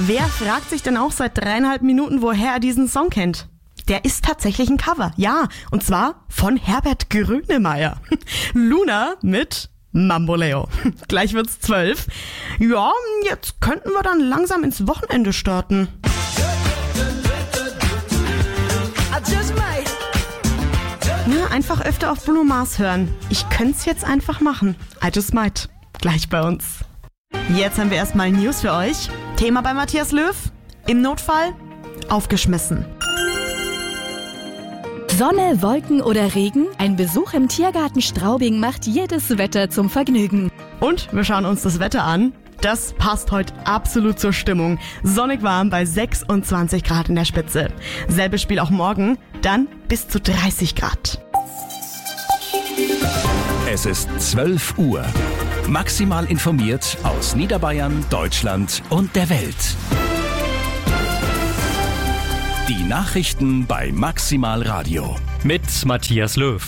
Wer fragt sich denn auch seit 3,5 Minuten, woher er diesen Song kennt? Der ist tatsächlich ein Cover, ja, und zwar von Herbert Grönemeyer. Luna mit Mamboleo. Gleich wird's 12. Ja, jetzt könnten wir dann langsam ins Wochenende starten. Ja, einfach öfter auf Bruno Mars hören. Ich könnte jetzt einfach machen. I just might. Gleich bei uns. Jetzt haben wir erstmal News für euch. Thema bei Matthias Löw. Im Notfall aufgeschmissen. Sonne, Wolken oder Regen? Ein Besuch im Tiergarten Straubing macht jedes Wetter zum Vergnügen. Und wir schauen uns das Wetter an. Das passt heute absolut zur Stimmung. Sonnig warm bei 26 Grad in der Spitze. Selbes Spiel auch morgen, dann bis zu 30 Grad. Es ist 12 Uhr. Maximal informiert aus Niederbayern, Deutschland und der Welt. Die Nachrichten bei Maximal Radio. Mit Matthias Löw.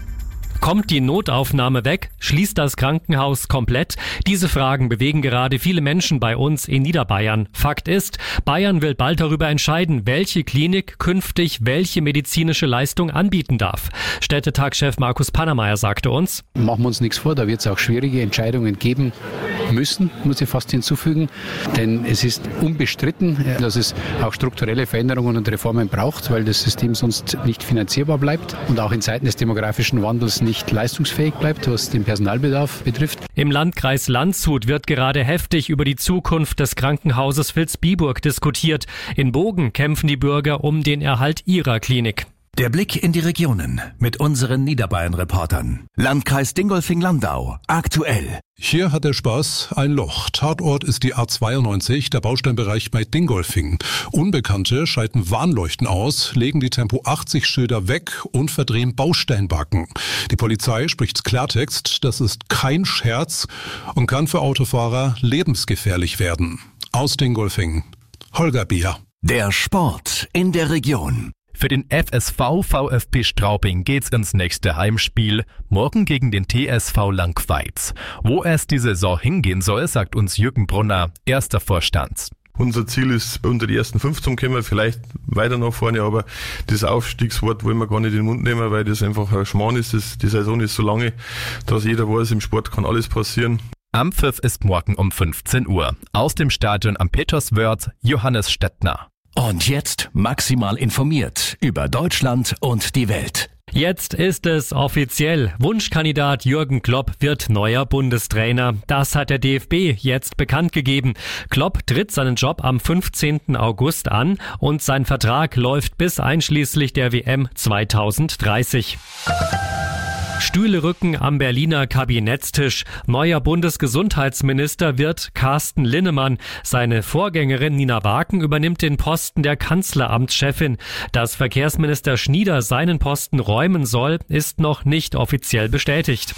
Kommt die Notaufnahme weg? Schließt das Krankenhaus komplett? Diese Fragen bewegen gerade viele Menschen bei uns in Niederbayern. Fakt ist, Bayern will bald darüber entscheiden, welche Klinik künftig welche medizinische Leistung anbieten darf. Städtetagchef Markus Pannermeier sagte uns: Machen wir uns nichts vor, da wird es auch schwierige Entscheidungen geben müssen, muss ich fast hinzufügen. Denn es ist unbestritten, dass es auch strukturelle Veränderungen und Reformen braucht, weil das System sonst nicht finanzierbar bleibt und auch in Zeiten des demografischen Wandels nicht leistungsfähig bleibt, was den Personalbedarf betrifft. Im Landkreis Landshut wird gerade heftig über die Zukunft des Krankenhauses Vilsbiburg diskutiert. In Bogen kämpfen die Bürger um den Erhalt ihrer Klinik. Der Blick in die Regionen mit unseren Niederbayern-Reportern. Landkreis Dingolfing-Landau. Aktuell. Hier hat der Spaß ein Loch. Tatort ist die A92, der Bausteinbereich bei Dingolfing. Unbekannte schalten Warnleuchten aus, legen die Tempo-80-Schilder weg und verdrehen Bausteinbacken. Die Polizei spricht Klartext, das ist kein Scherz und kann für Autofahrer lebensgefährlich werden. Aus Dingolfing, Holger Bier. Der Sport in der Region. Für den FSV VfB Straubing geht's ins nächste Heimspiel, morgen gegen den TSV Langweiz. Wo es die Saison hingehen soll, sagt uns Jürgen Brunner, erster Vorstand. Unser Ziel ist, unter die ersten 5 zu kommen, vielleicht weiter nach vorne, aber das Aufstiegswort wollen wir gar nicht in den Mund nehmen, weil das einfach ein Schmarrn ist. Die Saison ist so lange, dass jeder weiß, im Sport kann alles passieren. Am Pfiff ist morgen um 15 Uhr. Aus dem Stadion am Peterswörth, Johannes Stettner. Und jetzt maximal informiert über Deutschland und die Welt. Jetzt ist es offiziell. Wunschkandidat Jürgen Klopp wird neuer Bundestrainer. Das hat der DFB jetzt bekannt gegeben. Klopp tritt seinen Job am 15. August an und sein Vertrag läuft bis einschließlich der WM 2030. Stühle rücken am Berliner Kabinettstisch. Neuer Bundesgesundheitsminister wird Carsten Linnemann. Seine Vorgängerin Nina Waken übernimmt den Posten der Kanzleramtschefin. Dass Verkehrsminister Schnieder seinen Posten räumen soll, ist noch nicht offiziell bestätigt.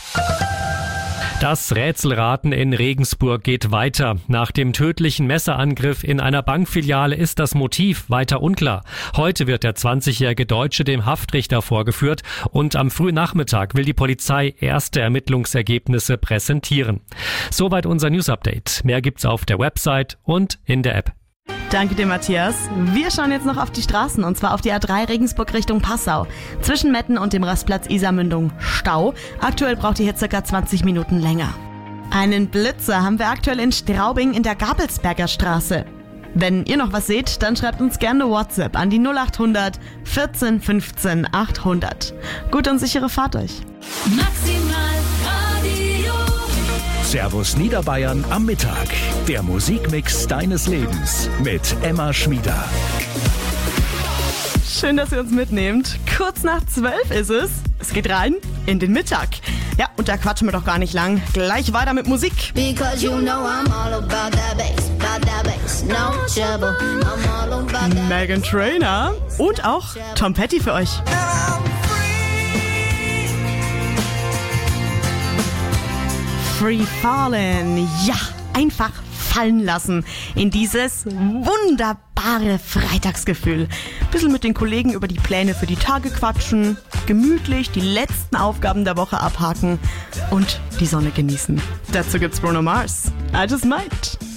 Das Rätselraten in Regensburg geht weiter. Nach dem tödlichen Messerangriff in einer Bankfiliale ist das Motiv weiter unklar. Heute wird der 20-jährige Deutsche dem Haftrichter vorgeführt und am frühen Nachmittag will die Polizei erste Ermittlungsergebnisse präsentieren. Soweit unser News-Update. Mehr gibt's auf der Website und in der App. Danke dir, Matthias. Wir schauen jetzt noch auf die Straßen, und zwar auf die A3 Regensburg Richtung Passau. Zwischen Metten und dem Rastplatz Isarmündung Stau. Aktuell braucht ihr hier ca. 20 Minuten länger. Einen Blitzer haben wir aktuell in Straubing in der Gabelsberger Straße. Wenn ihr noch was seht, dann schreibt uns gerne WhatsApp an die 0800 14 15 800. Gute und sichere Fahrt euch. Maximal Radio. Servus Niederbayern am Mittag. Der Musikmix deines Lebens mit Emma Schmieder. Schön, dass ihr uns mitnehmt. Kurz nach 12 ist es. Es geht rein in den Mittag. Ja, und da quatschen wir doch gar nicht lang. Gleich weiter mit Musik. Because you know I'm all about that bass, no trouble. I'm all about that. Meghan Trainor und auch Tom Petty für euch. Free Fallen. Ja, einfach fallen lassen in dieses wunderbare Freitagsgefühl. Bisschen mit den Kollegen über die Pläne für die Tage quatschen, gemütlich die letzten Aufgaben der Woche abhaken und die Sonne genießen. Dazu gibt's Bruno Mars. I just might.